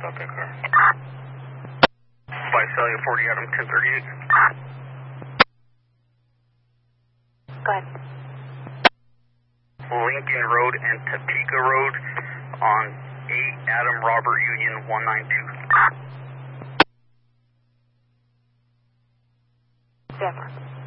stop that car. Visalia 40 Adam 1038. Go ahead. Lincoln Road and Topeka Road on 8 Adam Robert Union 192. Denver.